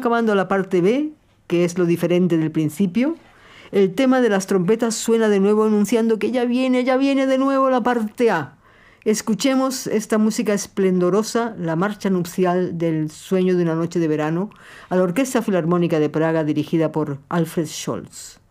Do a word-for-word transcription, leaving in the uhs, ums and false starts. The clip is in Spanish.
acabando la parte B, que es lo diferente del principio. El tema de las trompetas suena de nuevo anunciando que ya viene, ya viene de nuevo la parte A. Escuchemos esta música esplendorosa, la marcha nupcial del Sueño de una noche de verano, a la Orquesta Filarmónica de Praga dirigida por Alfred Scholz.